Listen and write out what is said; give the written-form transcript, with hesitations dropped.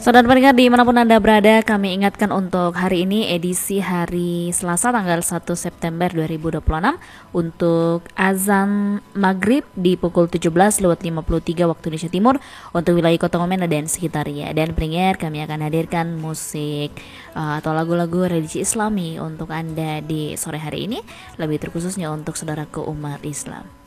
Saudara pendengar dimanapun Anda berada, kami ingatkan untuk hari ini edisi hari Selasa tanggal 1 September 2026 untuk azan maghrib di pukul 17:53 waktu Indonesia Timur untuk wilayah Kota Wamena dan sekitarnya. Dan pendengar, kami akan hadirkan musik atau lagu-lagu religi Islami untuk Anda di sore hari ini, lebih terkhususnya untuk saudaraku umat Islam.